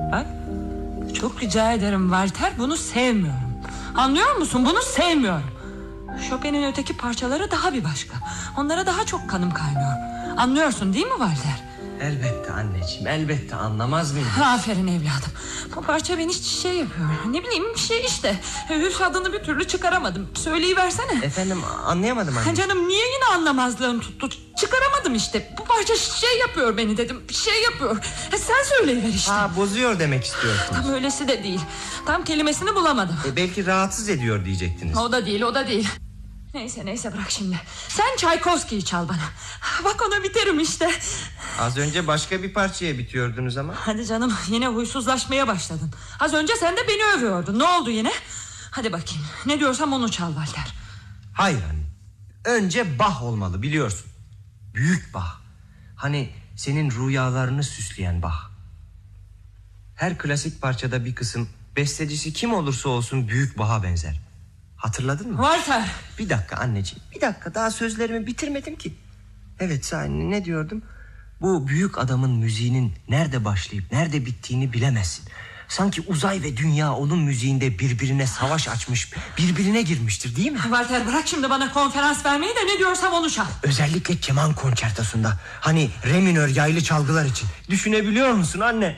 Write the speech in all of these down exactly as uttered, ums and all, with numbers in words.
Bak, çok rica ederim Walter, bunu sevmiyorum. Anlıyor musun? Bunu sevmiyorum. Chopin'in öteki parçaları daha bir başka. Onlara daha çok kanım kaynıyor. Anlıyorsun değil mi Walter? Elbette anneciğim, elbette, anlamaz mıyım? Aferin evladım. Bu parça beni şey yapıyor. Ne bileyim, bir şey işte. Üf, adını bir türlü çıkaramadım. Söyleyiversene. Efendim, anlayamadım anne. Canım, niye yine anlamazlığım tuttu? Çıkaramadım işte. Bu parça şey yapıyor beni dedim. Bir şey yapıyor. E, sen söyleyiver işte. Ha, bozuyor demek istiyorsunuz. Tam öylesi de değil. Tam kelimesini bulamadım. E, belki rahatsız ediyor diyecektiniz. O da değil, o da değil. Neyse neyse, bırak şimdi. Sen Çaykovski'yi çal bana. Bak, ona biterim işte. Az önce başka bir parçaya bitiyordunuz ama. Hadi canım, yine huysuzlaşmaya başladın. Az önce sen de beni övüyordun. Ne oldu yine? Hadi bakayım, ne diyorsam onu çal Walter. Hayır anne. Önce Bach olmalı, biliyorsun. Büyük Bach. Hani senin rüyalarını süsleyen Bach. Her klasik parçada bir kısım, bestecisi kim olursa olsun büyük Bach'a benzer. Hatırladın mı? Walter. Bir dakika anneciğim, bir dakika, daha sözlerimi bitirmedim ki. Evet, sen ne diyordum? Bu büyük adamın müziğinin nerede başlayıp nerede bittiğini bilemezsin. Sanki uzay ve dünya onun müziğinde birbirine savaş açmış, birbirine girmiştir, değil mi? Walter, bırak şimdi bana konferans vermeyi de ne diyorsam onu çal. Özellikle keman konçertosunda, hani re minör yaylı çalgılar için. Düşünebiliyor musun anne?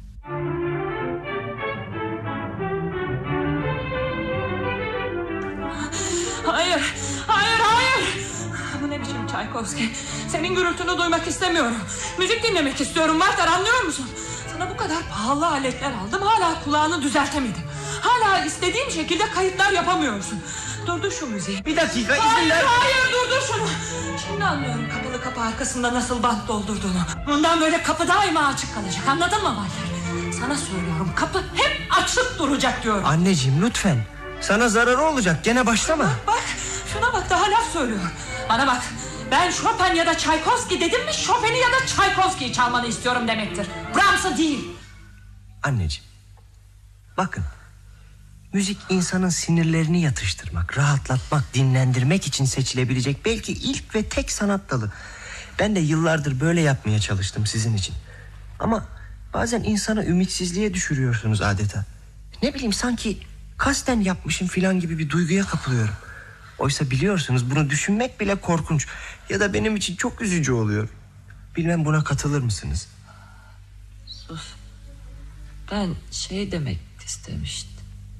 Hayır, hayır, hayır. Bu ne biçim Çaykovski? Senin gürültünü duymak istemiyorum. Müzik dinlemek istiyorum Walter, anlıyor musun? Sana bu kadar pahalı aletler aldım, hala kulağını düzeltemedim. Hala istediğim şekilde kayıtlar yapamıyorsun. Durdur şu müziği. Bir dakika, izin Hayır, ver. hayır, durdur şunu. Şimdi anlıyorum kapalı kapı arkasında nasıl bant doldurduğunu. Bundan böyle kapı daima açık kalacak, anladın mı Walter? Sana söylüyorum, kapı hep açık duracak diyorum. Anneciğim, lütfen. Sana zararı olacak, gene başlama. Bak, bak, şuna bak, daha laf söylüyor. Bana bak, ben Chopin ya da Çaykovski dedim mi, Chopin'i ya da Çaykovski'yi çalmanı istiyorum demektir. Brahms'ı değil. Anneciğim, bakın, müzik insanın sinirlerini yatıştırmak, rahatlatmak, dinlendirmek için seçilebilecek belki ilk ve tek sanat dalı. Ben de yıllardır böyle yapmaya çalıştım sizin için. Ama bazen insanı ümitsizliğe düşürüyorsunuz adeta. Ne bileyim, sanki kasten yapmışım filan gibi bir duyguya kapılıyorum. Oysa biliyorsunuz, bunu düşünmek bile korkunç. Ya da benim için çok üzücü oluyor. Bilmem, buna katılır mısınız? Sus. Ben şey demek istemiştim.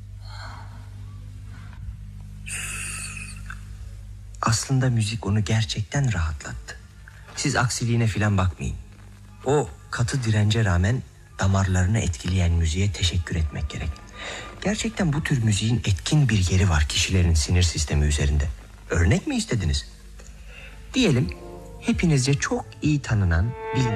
Aslında müzik onu gerçekten rahatlattı. Siz aksiliğine filan bakmayın. O katı dirence rağmen damarlarını etkileyen müziğe teşekkür etmek gerek. Gerçekten bu tür müziğin etkin bir yeri var kişilerin sinir sistemi üzerinde. Örnek mi istediniz? Diyelim hepinizce çok iyi tanınan, bilinen